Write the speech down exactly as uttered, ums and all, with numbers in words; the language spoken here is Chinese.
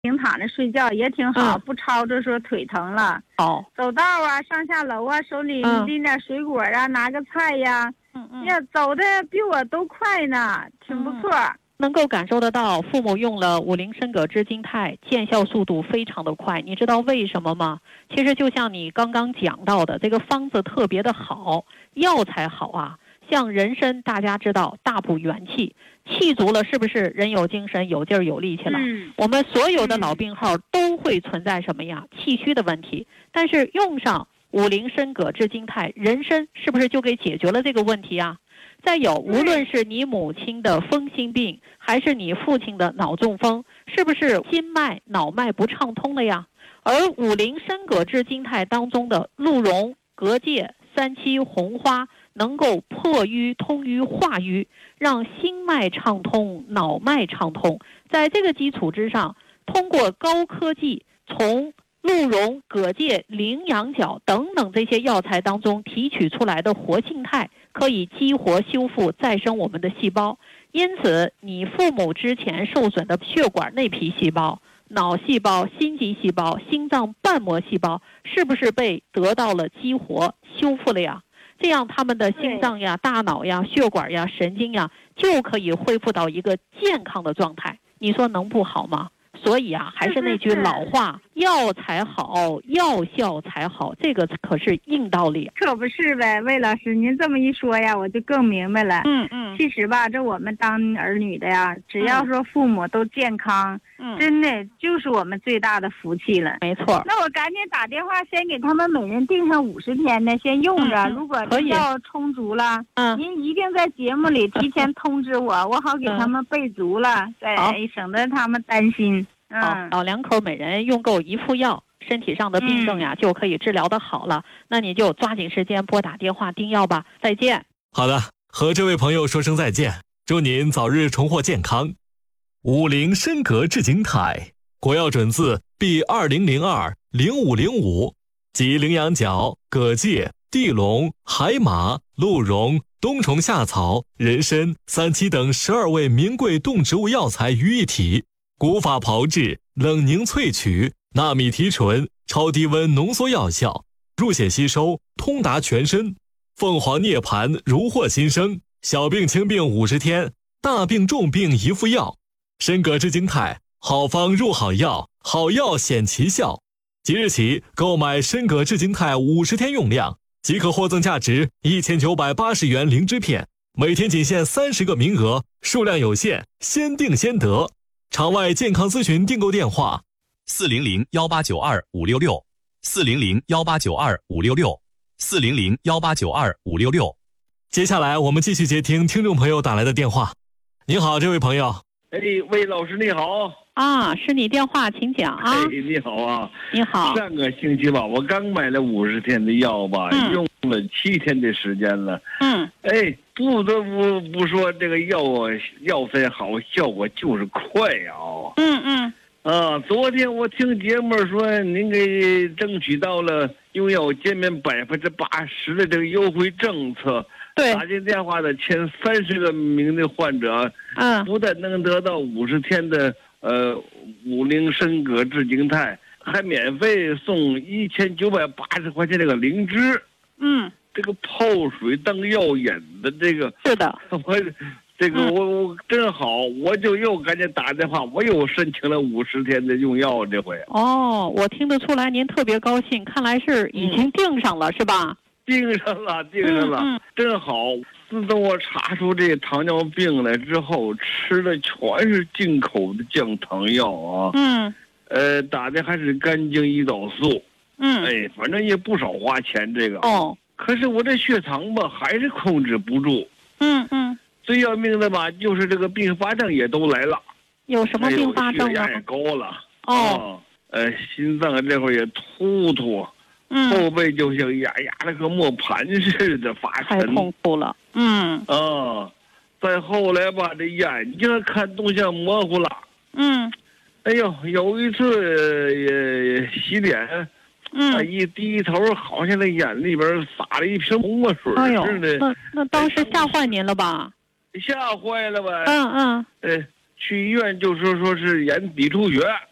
平躺着睡觉也挺好， 嗯、 不吵着说腿疼了。 哦， 走道啊，上下楼啊，手里拎点水果啊，嗯、拿个菜呀， 嗯嗯， 呀，走的比我都快呢，挺不错。嗯、 能够感受得到，父母用了五灵参葛知金肽，见效速度非常的快。你知道为什么吗？其实就像你刚刚讲到的，这个方子特别的好，药材好啊。像人参，大家知道大补元气，气足了是不是人有精神、有劲儿、有力气了？ 嗯、 我们所有的老病号都会存在什么呀？气虚的问题。但是用上五灵参葛知金肽，人参是不是就给解决了这个问题啊？再有，无论是你母亲的风心病，还是你父亲的脑中风，是不是心脉、脑脉不畅通了呀？而五灵参葛知金肽当中的鹿茸、蛤蚧、三七、红花，能够破瘀、通瘀、化瘀，让心脉畅通、脑脉畅通。在这个基础之上，通过高科技从鹿茸、蛤蚧、羚羊角等等这些药材当中提取出来的活性肽，可以激活、修复、再生我们的细胞。因此，你父母之前受损的血管内皮细胞、脑细胞、心肌细胞、心脏瓣膜细胞，是不是被得到了激活、修复了呀？这样他们的心脏呀、大脑呀、血管呀、神经呀，就可以恢复到一个健康的状态。你说能不好吗？所以啊，还是那句老话，药材好，药效才好，这个可是硬道理。 可不是呗，魏老师，您这么一说呀，我就更明白了。 嗯嗯， 其实吧，这我们当儿女的呀，只要说父母都健康，嗯，真的就是我们最大的福气了。 没错。 那我赶紧打电话，先给他们每人定上五十天的，先用着。嗯、如果药充足了，嗯，您一定在节目里提前通知我，我好给他们备足了，再、嗯、省得他们担心。 嗯，老两口每人用够一副药，身体上的病症呀、嗯、就可以治疗的好了。那你就抓紧时间拨打电话订药吧。再见。 好的，和这位朋友说声再见，祝您早日重获健康。五灵参葛知金肽，国药准字 B 二零零二零五零五，集羚羊角、蛤蚧、地龙、海马、鹿茸、冬虫夏草、人参、三七等十二味名贵动植物药材于一体。古法炮制，冷凝萃取，纳米提纯，超低温浓缩药效，入血吸收，通达全身。凤凰涅槃，如获新生。小病轻病五十天，大病重病一副药。参葛知金肽，好方入好药，好药显奇效。即日起购买参葛知金肽五十天用量，即可获赠价值一千九百八十元灵芝片，每天仅限三十个名额，数量有限，先订先得。场外健康咨询订购电话： 四零零幺八九二五六六，四零零幺八九二五六六，四零零幺八九二五六六。 接下来我们继续接听听众朋友打来的电话。你好，这位朋友。 哎，魏老师你好。 啊，是你电话，请讲啊。 哎，你好啊。 你好。 上个星期吧，我刚买了五十天的药吧，嗯、用了七天的时间了。 嗯。 哎，不得不不说这个药啊，药材好，效果就是快啊。 嗯嗯。 啊，昨天我听节目说您给争取到了用药减免百分之八十的这个优惠政策。 对， 打进电话的前三十个名的患者， 嗯， 不但能得到五十天的呃五灵参葛知金肽，还免费送一千九百八十块钱这个灵芝。 嗯， 这个泡水当药引的这个， 是的， 我这个我我真好，我就又赶紧打电话，我又申请了五十天的用药这回。 哦，我听得出来您特别高兴，看来是已经订上了、嗯、是吧？ 订上了，订上了， 嗯嗯、 真好。自从我查出这糖尿病来之后，吃的全是进口的降糖药啊。 嗯。 呃，打的还是干净胰岛素。 嗯。 哎，反正也不少花钱这个。 哦。 可是我这血糖吧，还是控制不住。 嗯嗯。 最要命的吧，就是这个并发症也都来了。 有什么并发症呢？ 血压也高了。 哦。 啊、呃，心脏这会儿也突突。 嗯， 后背就像压压了个磨盘似的发沉， 太痛苦了。嗯啊，再后来吧，这眼睛看东西模糊了。 嗯， 哎呦，有一次也洗脸， 嗯， 啊、一低头，好像那眼里边洒了一瓶墨水似的。 哎、那那当时吓坏您了吧？ 吓坏了呗。 嗯嗯。 哎，去医院就说说是眼底出血。